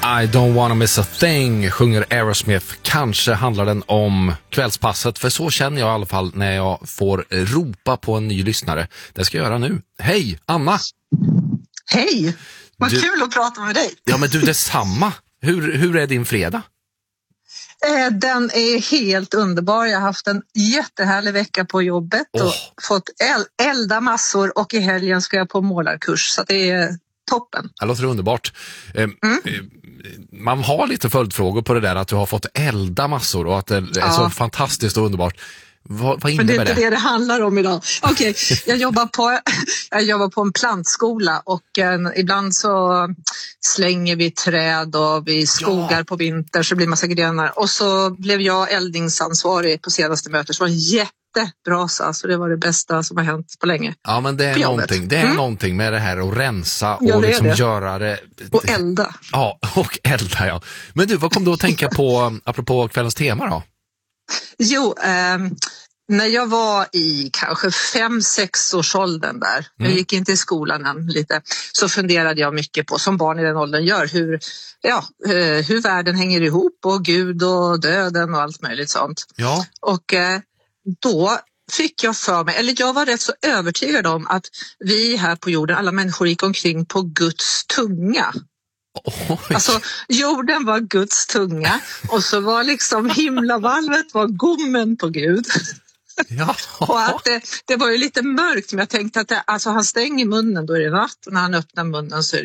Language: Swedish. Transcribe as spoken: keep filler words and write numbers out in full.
I don't wanna miss a thing, sjunger Aerosmith. Kanske handlar den om kvällspasset, för så känner jag i alla fall när jag får ropa på en ny lyssnare. Det ska jag göra nu. Hej, Anna! Hej! Vad du... kul att prata med dig. Ja, men du, detsamma. Hur, hur är din fredag? Den är helt underbar. Jag har haft en jättehärlig vecka på jobbet och oh. fått elda massor, och i helgen ska jag på målarkurs, så det är toppen. Det låter underbart. Mm. Man har lite följdfrågor på det där att du har fått elda massor och att det är ja. så fantastiskt och underbart. Vad, vad innebär det? Men det är inte det det handlar om idag. Okej, okay, jag jobbar på jag jobbar på en plantskola, och eh, ibland så slänger vi träd och vi skogar ja. på vinter, så det blir massa grenar. Och så blev jag eldningsansvarig på senaste mötet, så det var en jättebrasa, så det var det bästa som har hänt på länge. Ja, men det är, någonting, det är mm. någonting med det här att rensa och ja, liksom det. göra det. Och elda. Ja, och elda, ja. Men du, vad kom du att tänka på apropå kvällens tema då? Jo, eh, när jag var i kanske fem, sex års åldern där, mm. jag gick inte i skolan än lite, så funderade jag mycket på, som barn i den åldern gör, hur, ja, hur världen hänger ihop, och Gud och döden och allt möjligt sånt. Ja. Och eh, då fick jag för mig, eller jag var rätt så övertygad om att vi här på jorden, alla människor gick omkring på Guds tunga. Oj. Alltså jorden var Guds tunga, och så var liksom himlavalvet var gommen på Gud. Ja. Och att det, det var ju lite mörkt, men jag tänkte att det, alltså han stänger munnen, då är det natt, och när han öppnar munnen så är